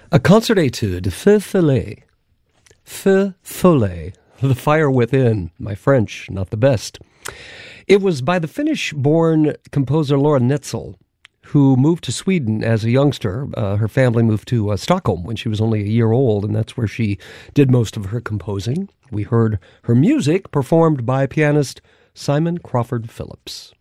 A concert etude, Feu Follet. Feu Follet, The Fire Within. My French, not the best. It was by the Finnish-born composer Laura Netzel, who moved to Sweden as a youngster. Her family moved to Stockholm when she was only a year old, and that's where she did most of her composing. We heard her music performed by pianist Simon Crawford Phillips.